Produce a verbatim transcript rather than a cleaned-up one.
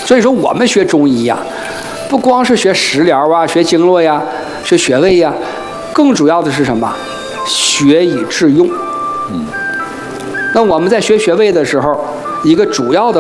所以说，我们学中医呀，不光是学食疗啊，学经络呀，学穴位呀，更主要的是什么？学以致用。嗯。那我们在学穴位的时候，一个主要的